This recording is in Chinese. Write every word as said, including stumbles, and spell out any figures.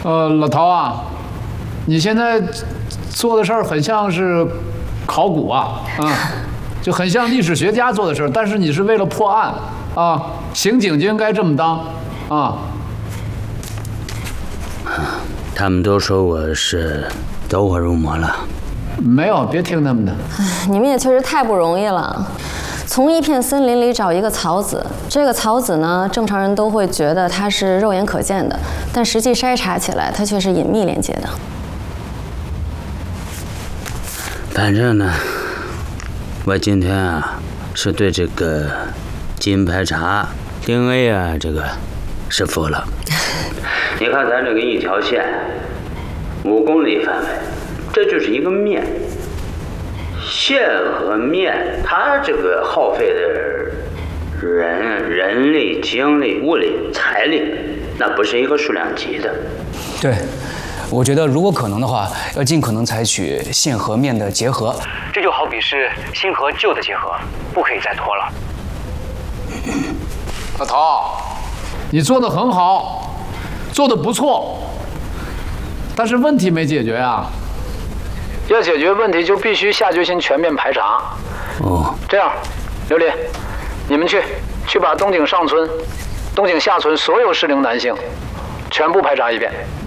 呃，老陶啊，你现在做的事儿很像是考古啊，啊、嗯，就很像历史学家做的事儿，但是你是为了破案啊，刑警就应该这么当啊。 他们都说我是走火入魔了。 没有，别听他们的。 你们也确实太不容易了。从一片森林里找一个草籽，这个草籽呢，正常人都会觉得它是肉眼可见的，但实际筛查起来，它却是隐秘连接的。 反正呢，我今天啊，是对这个基因排查、D N A 啊，这个是服了。你看咱这个一条线，五公里范围，这就是一个面。线和面，它这个耗费的人、人力、精力、物力、财力，那不是一个数量级的。 对，我觉得如果可能的话，要尽可能采取线和面的结合。这就好比是新和旧的结合，不可以再拖了。 老陶，你做的很好，做的不错，但是问题没解决啊。要解决问题，就必须下决心全面排查。 哦， 这样，刘丽，你们去去把东井上村、东井下村所有适龄男性全部排查一遍。